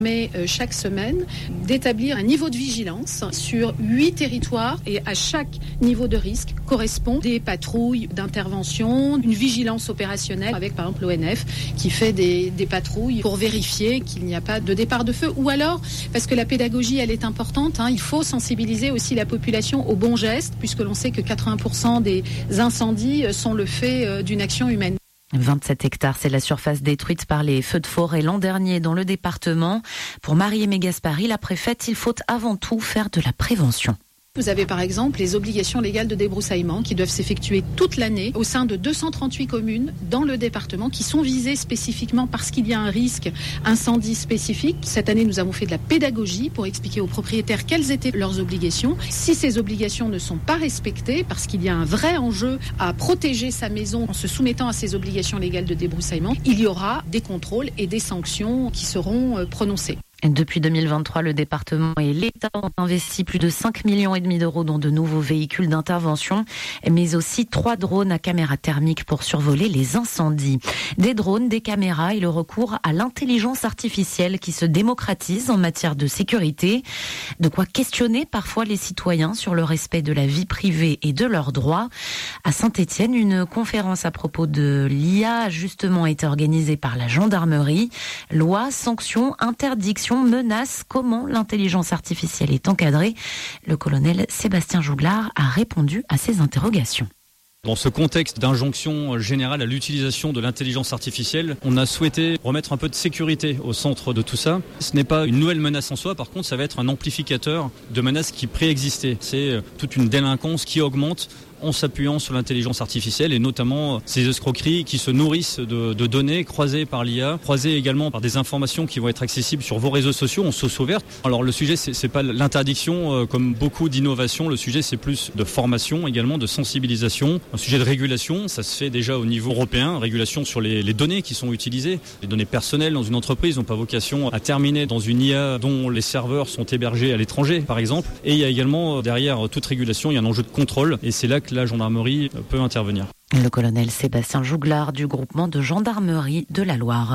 Mais chaque semaine, d'établir un niveau de vigilance sur 8 territoires et à chaque niveau de risque correspond des patrouilles d'intervention, une vigilance opérationnelle avec par exemple l'ONF qui fait des patrouilles pour vérifier qu'il n'y a pas de départ de feu ou alors, parce que la pédagogie elle est importante, il faut sensibiliser aussi la population aux bons gestes puisque l'on sait que 80% des incendies sont le fait d'une action humaine. 27 hectares, c'est la surface détruite par les feux de forêt l'an dernier dans le département. Pour Marie-Aimée Gaspari, la préfète, il faut avant tout faire de la prévention. Vous avez par exemple les obligations légales de débroussaillement qui doivent s'effectuer toute l'année au sein de 238 communes dans le département qui sont visées spécifiquement parce qu'il y a un risque incendie spécifique. Cette année, nous avons fait de la pédagogie pour expliquer aux propriétaires quelles étaient leurs obligations. Si ces obligations ne sont pas respectées, parce qu'il y a un vrai enjeu à protéger sa maison en se soumettant à ces obligations légales de débroussaillement, il y aura des contrôles et des sanctions qui seront prononcées. Depuis 2023, le département et l'État ont investi plus de 5,5 millions d'euros dans de nouveaux véhicules d'intervention, mais aussi 3 drones à caméra thermique pour survoler les incendies. Des drones, des caméras et le recours à l'intelligence artificielle qui se démocratise en matière de sécurité. De quoi questionner parfois les citoyens sur le respect de la vie privée et de leurs droits. À Saint-Étienne, une conférence à propos de l'IA a justement été organisée par la gendarmerie. Loi, sanctions, interdictions, menaces, comment l'intelligence artificielle est encadrée? Le colonel Sébastien Jouglard a répondu à ces interrogations. Dans ce contexte d'injonction générale à l'utilisation de l'intelligence artificielle, on a souhaité remettre un peu de sécurité au centre de tout ça. Ce n'est pas une nouvelle menace en soi, par contre ça va être un amplificateur de menaces qui préexistaient. C'est toute une délinquance qui augmente en s'appuyant sur l'intelligence artificielle et notamment ces escroqueries qui se nourrissent de données croisées par l'IA, croisées également par des informations qui vont être accessibles sur vos réseaux sociaux en source ouverte. Alors le sujet c'est pas l'interdiction comme beaucoup d'innovations, le sujet c'est plus de formation également, de sensibilisation, un sujet de régulation, ça se fait déjà au niveau européen, régulation sur les données qui sont utilisées. Les données personnelles dans une entreprise n'ont pas vocation à terminer dans une IA dont les serveurs sont hébergés à l'étranger par exemple. Et il y a également derrière toute régulation, il y a un enjeu de contrôle et c'est là que la gendarmerie peut intervenir. Le colonel Sébastien Jouglard du groupement de gendarmerie de la Loire.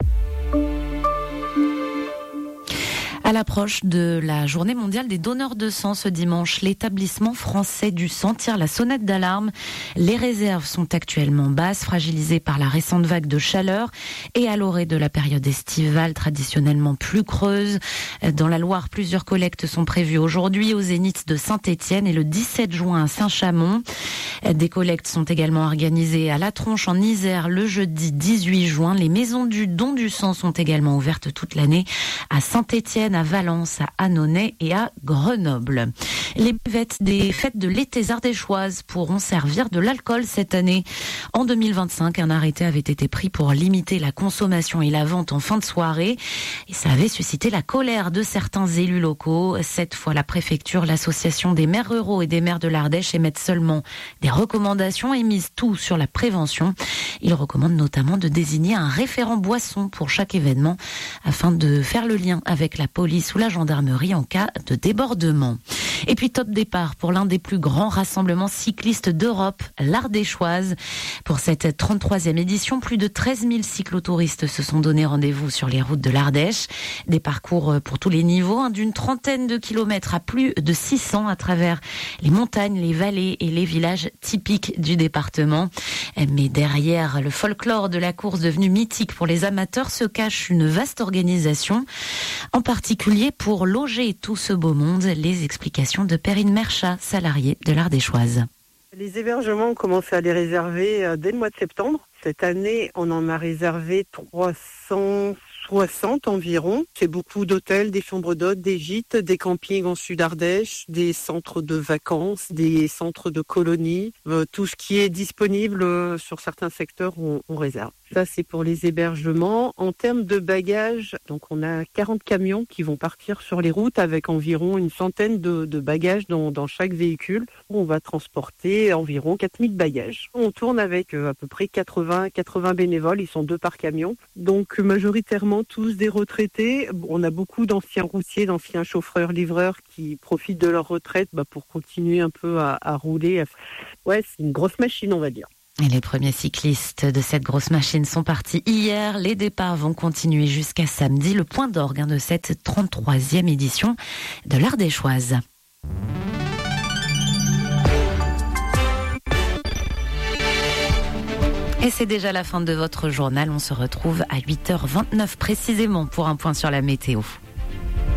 À l'approche de la journée mondiale des donneurs de sang ce dimanche, l'établissement français du sang tire la sonnette d'alarme. Les réserves sont actuellement basses, fragilisées par la récente vague de chaleur et à l'orée de la période estivale traditionnellement plus creuse. Dans la Loire, plusieurs collectes sont prévues aujourd'hui au Zénith de Saint-Étienne et le 17 juin à Saint-Chamond. Des collectes sont également organisées à La Tronche en Isère le jeudi 18 juin. Les maisons du don du sang sont également ouvertes toute l'année à Saint-Étienne, à Valence, à Annonay et à Grenoble. Les buvettes des fêtes de l'été ardéchoises pourront servir de l'alcool cette année. En 2025, un arrêté avait été pris pour limiter la consommation et la vente en fin de soirée. Et ça avait suscité la colère de certains élus locaux. Cette fois, la préfecture, l'association des maires ruraux et des maires de l'Ardèche émettent seulement des recommandations et misent tout sur la prévention. Ils recommandent notamment de désigner un référent boisson pour chaque événement afin de faire le lien avec la police ou la gendarmerie en cas de débordement. Et puis top départ pour l'un des plus grands rassemblements cyclistes d'Europe, l'Ardéchoise. Pour cette 33e édition, plus de 13 000 cyclotouristes se sont donné rendez-vous sur les routes de l'Ardèche. Des parcours pour tous les niveaux, d'une trentaine de kilomètres à plus de 600 à travers les montagnes, les vallées et les villages typiques du département. Mais derrière le folklore de la course devenue mythique pour les amateurs se cache une vaste organisation, en particulier pour loger tout ce beau monde. Les explications de Perrine Merchat, salariée de l'Ardéchoise. Les hébergements, on commence à les réserver dès le mois de septembre. Cette année, on en a réservé 360 environ. C'est beaucoup d'hôtels, des chambres d'hôtes, des gîtes, des campings en Sud-Ardèche, des centres de vacances, des centres de colonies. Tout ce qui est disponible sur certains secteurs, on réserve. Ça, c'est pour les hébergements. En termes de bagages, donc on a 40 camions qui vont partir sur les routes avec environ une centaine de bagages dans chaque véhicule. On va transporter environ 4000 bagages. On tourne avec à peu près 80 bénévoles. Ils sont 2 par camion. Donc majoritairement tous des retraités. On a beaucoup d'anciens routiers, d'anciens chauffeurs-livreurs qui profitent de leur retraite pour continuer un peu à rouler. Ouais, c'est une grosse machine, on va dire. Et les premiers cyclistes de cette grosse machine sont partis hier. Les départs vont continuer jusqu'à samedi, le point d'orgue de cette 33e édition de l'Ardéchoise. Et c'est déjà la fin de votre journal. On se retrouve à 8h29 précisément pour un point sur la météo.